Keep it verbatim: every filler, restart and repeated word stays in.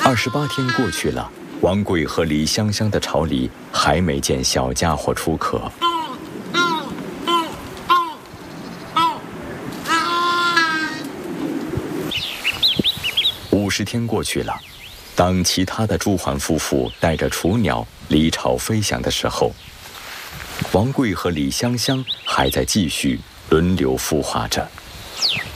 二十八天过去了，王贵和李香香的巢里还没见小家伙出壳。五十天过去了，当其他的朱鹮夫妇带着雏鸟离巢飞翔的时候，王贵和李香香还在继续轮流孵化着。